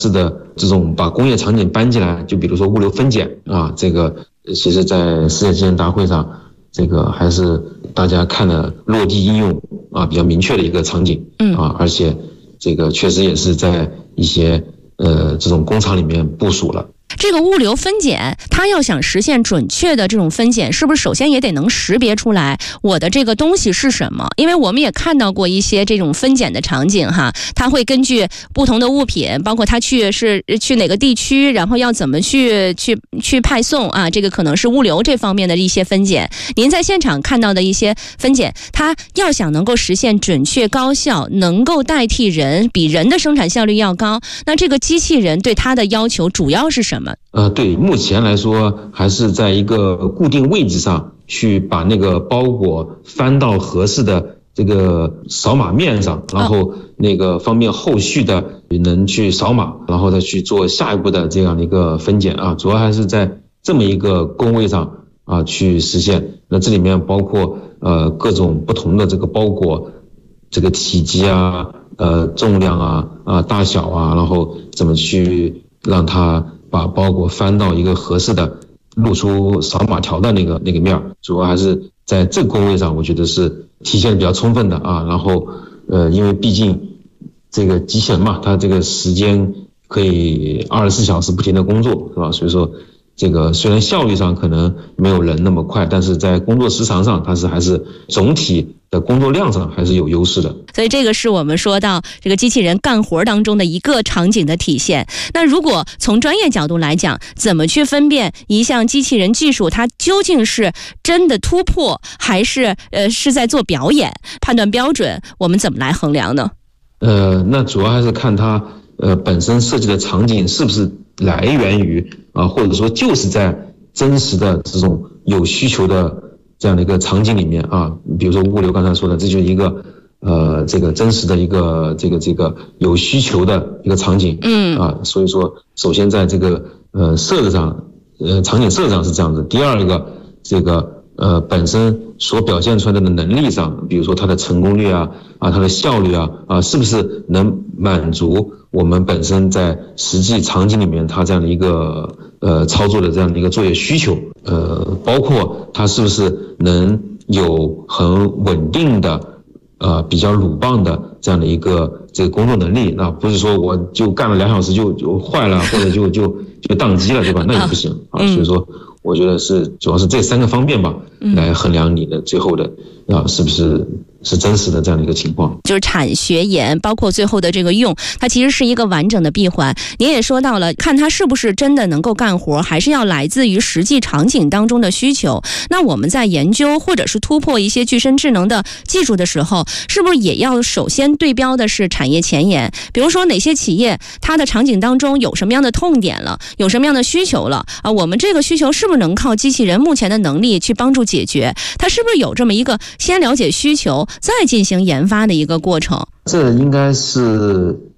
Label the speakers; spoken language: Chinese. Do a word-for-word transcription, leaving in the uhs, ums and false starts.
Speaker 1: 是的这种把工业场景搬进来，就比如说物流分拣啊，这个其实在世界机器人大会上，这个还是大家看了落地应用啊比较明确的一个场景，嗯啊，而且这个确实也是在一些呃这种工厂里面部署了。
Speaker 2: 这个物流分拣，它要想实现准确的这种分拣，是不是首先也得能识别出来我的这个东西是什么？因为我们也看到过一些这种分拣的场景哈，它会根据不同的物品，包括它去是去哪个地区，然后要怎么去去去派送啊，这个可能是物流这方面的一些分拣。您在现场看到的一些分拣，它要想能够实现准确高效，能够代替人，比人的生产效率要高，那这个机器人对它的要求主要是什么？
Speaker 1: 呃，对，目前来说还是在一个固定位置上去把那个包裹翻到合适的这个扫码面上，然后那个方便后续的能去扫码，然后再去做下一步的这样的一个分拣啊，主要还是在这么一个工位上啊去实现。那这里面包括呃各种不同的这个包裹，这个体积啊、呃重量啊、啊大小啊，然后怎么去让它把包裹翻到一个合适的露出扫码条的那个那个面，主要还是在这个工位上，我觉得是体现的比较充分的啊。然后，呃，因为毕竟这个机器人嘛，它这个时间可以二十四小时不停的工作，是吧？所以说，这个虽然效率上可能没有人那么快，但是在工作时长上，它是还是总体的工作量上还是有优势的。
Speaker 2: 所以这个是我们说到这个机器人干活当中的一个场景的体现。那如果从专业角度来讲，怎么去分辨一项机器人技术它究竟是真的突破，还是呃是在做表演？判断标准我们怎么来衡量呢？
Speaker 1: 呃，那主要还是看它呃本身设计的场景是不是来源于啊、呃，或者说就是在真实的这种有需求的这样的一个场景里面啊，比如说物流刚才说的，这就是一个呃这个真实的一个这个这个有需求的一个场景，嗯啊，所以说首先在这个呃设置上，呃场景设置上是这样子。第二个，这个呃本身所表现出来的能力上，比如说它的成功率啊啊它的效率啊啊是不是能满足我们本身在实际场景里面它这样的一个呃操作的这样的一个作业需求，呃包括它是不是能有很稳定的呃比较鲁棒的这样的一个这个工作能力，那不是说我就干了两小时就就坏了，或者就就就宕机了，对吧？那也不行啊。所以说我觉得是主要是这三个方面吧，来衡量你的最后的啊是不是是真实的这样的一个情况。
Speaker 2: 就是产学研包括最后的这个用，它其实是一个完整的闭环。您也说到了，看它是不是真的能够干活，还是要来自于实际场景当中的需求。那我们在研究或者是突破一些具身智能的技术的时候，是不是也要首先对标的是产业前沿？比如说哪些企业它的场景当中有什么样的痛点了，有什么样的需求了啊？我们这个需求是不是能靠机器人目前的能力去帮助解决？它是不是有这么一个先了解需求再进行研发的一个过程？
Speaker 1: 这应该是